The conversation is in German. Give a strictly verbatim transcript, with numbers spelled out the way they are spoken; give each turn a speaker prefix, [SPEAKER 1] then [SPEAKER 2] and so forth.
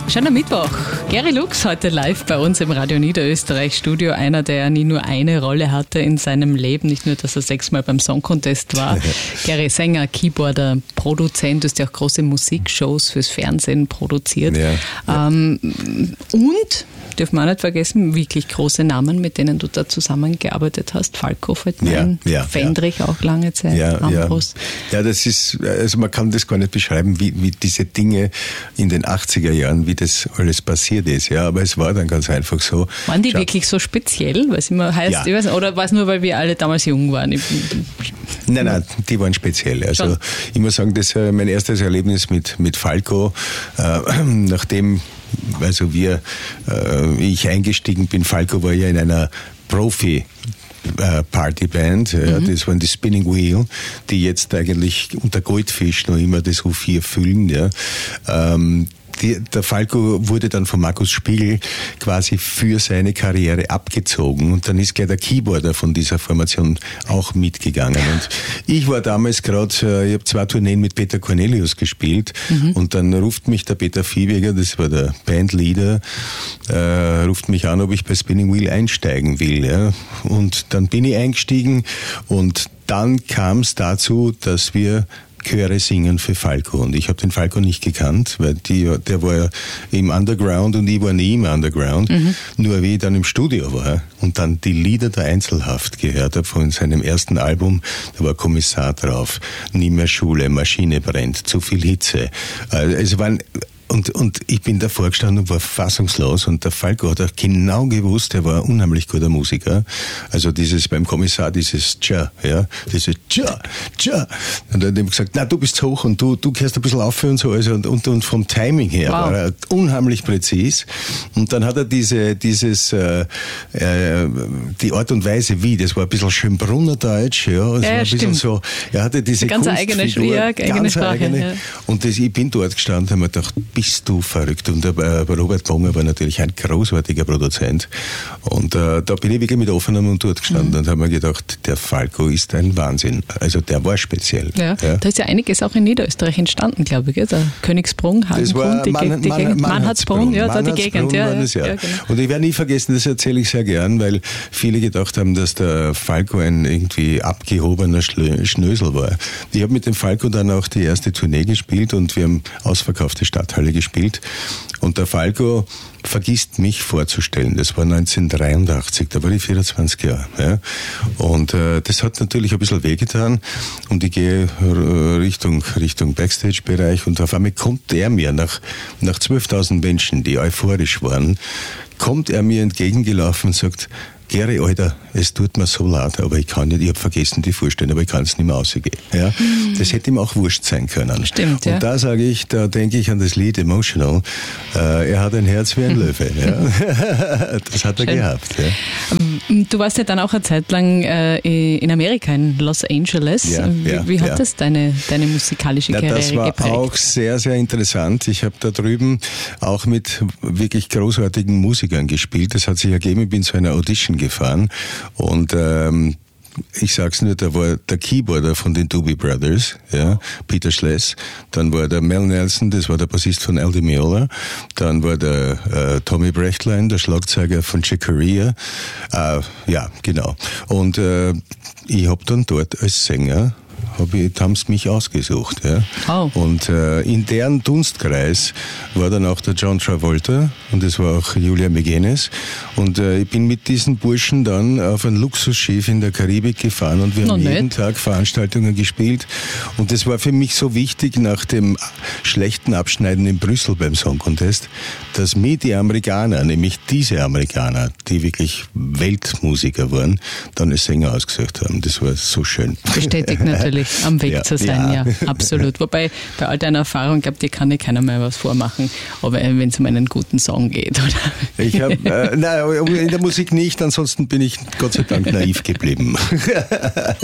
[SPEAKER 1] Schöner Mittwoch. Gary Lux heute live bei uns im Radio Niederösterreich Studio. Einer, der nie nur eine Rolle hatte in seinem Leben. Nicht nur, dass er sechsmal beim Song Contest war. Gary Sänger, Keyboarder, Produzent. Du hast ja auch große Musikshows fürs Fernsehen produziert. Ja, ja. Ähm, und, dürfen wir auch nicht vergessen, wirklich große Namen, mit denen du da zusammengearbeitet hast. Falco fällt mir ein, ja, ja, Fendrich ja. auch lange Zeit,
[SPEAKER 2] ja,
[SPEAKER 1] Ambros.
[SPEAKER 2] Ja. ja, das ist, also man kann das gar nicht beschreiben, wie, wie diese Dinge in den achtziger Jahren, wie das alles passiert ist. Ja, aber es war dann ganz einfach so.
[SPEAKER 1] Waren die
[SPEAKER 2] Schau,
[SPEAKER 1] wirklich so speziell? Weil es immer heißt, ja. ich weiß, oder war es nur, weil wir alle damals jung waren? Ich,
[SPEAKER 2] nein, nein, die waren speziell. Also schon. Ich muss sagen, das ist mein erstes Erlebnis mit, mit Falco, äh, nachdem also wir, äh, ich eingestiegen bin. Falco war ja in einer Profi- Partyband, mhm. ja, das waren die Spinning Wheel, die jetzt eigentlich unter Goldfisch noch immer das U vier füllen. Ja. Ähm, Die, der Falco wurde dann von Markus Spiegel quasi für seine Karriere abgezogen und dann ist gleich der Keyboarder von dieser Formation auch mitgegangen. Und ich war damals gerade, ich habe zwei Tourneen mit Peter Cornelius gespielt mhm. und dann ruft mich der Peter Viehweger, das war der Bandleader, äh, ruft mich an, ob ich bei Spinning Wheel einsteigen will. Ja. Und dann bin ich eingestiegen und dann kam es dazu, dass wir Chöre singen für Falco. Und ich habe den Falco nicht gekannt, weil die, der war ja im Underground und ich war nie im Underground. Mhm. Nur wie ich dann im Studio war und dann die Lieder der Einzelhaft gehört habe von seinem ersten Album, da war Kommissar drauf, Nie mehr Schule, Maschine brennt, zu viel Hitze. Also es waren Und, und ich bin davor gestanden und war fassungslos und der Falco hat auch genau gewusst, er war ein unheimlich guter Musiker. Also dieses beim Kommissar, dieses Tja, ja, dieses Tja, Tja. Und dann hat er gesagt, na, du bist hoch und du, du kehrst ein bisschen auf und so. Also und, und, und vom Timing her wow. war er unheimlich präzis. Und dann hat er diese, dieses, äh, äh, die Art und Weise wie, das war ein bisschen Schönbrunner Deutsch, ja. Es
[SPEAKER 1] ja,
[SPEAKER 2] war ein
[SPEAKER 1] stimmt.
[SPEAKER 2] bisschen so, er hatte diese
[SPEAKER 1] ganz
[SPEAKER 2] Kunstfigur,
[SPEAKER 1] eigene, ja, eigene
[SPEAKER 2] ganz
[SPEAKER 1] Sprache.
[SPEAKER 2] Eigene.
[SPEAKER 1] Ja.
[SPEAKER 2] Und das, ich bin dort gestanden und habe mir gedacht, bist du verrückt. Und der äh, Robert Bonger war natürlich ein großartiger Produzent. Und äh, da bin ich wirklich mit offenem Mund dort gestanden mhm. und habe mir gedacht, der Falco ist ein Wahnsinn. Also der war speziell.
[SPEAKER 1] Ja, ja. Da ist ja einiges auch in Niederösterreich entstanden, glaube ich. Der Königsbrunn, Hagenbrunn, die,
[SPEAKER 2] Mann,
[SPEAKER 1] die
[SPEAKER 2] Mann,
[SPEAKER 1] Gegend,
[SPEAKER 2] Mannhardsbrunn,
[SPEAKER 1] ja, da die Gegend. Ja,
[SPEAKER 2] das, ja.
[SPEAKER 1] Ja, genau.
[SPEAKER 2] Und ich werde nie vergessen, das erzähle ich sehr gern, weil viele gedacht haben, dass der Falco ein irgendwie abgehobener Schnösel war. Ich habe mit dem Falco dann auch die erste Tournee gespielt und wir haben ausverkaufte Stadthalle gespielt. Und der Falco vergisst mich vorzustellen. Das war neunzehnhundertdreiundachtzig, da war ich vierundzwanzig Jahre. Ja. Und äh, das hat natürlich ein bisschen wehgetan. Und ich gehe Richtung, Richtung Backstage-Bereich und auf einmal kommt er mir, nach, nach zwölftausend Menschen, die euphorisch waren, kommt er mir entgegengelaufen und sagt, Gary, Alter, es tut mir so leid, aber ich kann nicht, ich habe vergessen die Vorstellung, aber ich kann es nicht mehr rausgehen. Ja? Mhm. Das hätte ihm auch wurscht sein können.
[SPEAKER 1] Stimmt, ja.
[SPEAKER 2] Und da sage ich, da denke ich an das Lied Emotional, äh, er hat ein Herz wie ein Löwe. Ja? Das hat er Schön. gehabt. Ja?
[SPEAKER 1] Du warst ja dann auch eine Zeit lang äh, in Amerika, in Los Angeles.
[SPEAKER 2] Ja,
[SPEAKER 1] wie,
[SPEAKER 2] ja,
[SPEAKER 1] wie hat
[SPEAKER 2] ja.
[SPEAKER 1] das deine, deine musikalische
[SPEAKER 2] Na,
[SPEAKER 1] Karriere
[SPEAKER 2] das war
[SPEAKER 1] geprägt?
[SPEAKER 2] Auch sehr, sehr interessant. Ich habe da drüben auch mit wirklich großartigen Musikern gespielt. Das hat sich ergeben, ich bin zu einer Audition gefahren und ähm, ich sag's nur, da war der Keyboarder von den Doobie Brothers, ja, Peter Schless, dann war der Mel Nelson, das war der Bassist von Al Di Meola, dann war der äh, Tommy Brechtlein, der Schlagzeuger von Chick Corea, äh, ja, genau. Und äh, ich habe dann dort als Sänger habe ich, haben sie mich ausgesucht. Ja.
[SPEAKER 1] Oh.
[SPEAKER 2] Und äh, in deren Dunstkreis war dann auch der John Travolta und es war auch Julia Megenes. Und äh, ich bin mit diesen Burschen dann auf ein Luxusschiff in der Karibik gefahren und wir
[SPEAKER 1] no,
[SPEAKER 2] haben
[SPEAKER 1] nicht.
[SPEAKER 2] jeden Tag Veranstaltungen gespielt. Und das war für mich so wichtig nach dem schlechten Abschneiden in Brüssel beim Song Contest, dass mir die Amerikaner, nämlich diese Amerikaner, die wirklich Weltmusiker waren, dann als Sänger ausgesucht haben. Das war so schön.
[SPEAKER 1] Bestätigt natürlich, am Weg
[SPEAKER 2] ja,
[SPEAKER 1] zu sein, ja.
[SPEAKER 2] ja,
[SPEAKER 1] absolut. Wobei, bei all deiner Erfahrung, glaube dir kann dir keiner mehr was vormachen, aber wenn es um einen guten Song geht, oder?
[SPEAKER 2] Ich habe, äh, nein, in der Musik nicht, ansonsten bin ich Gott sei Dank naiv geblieben.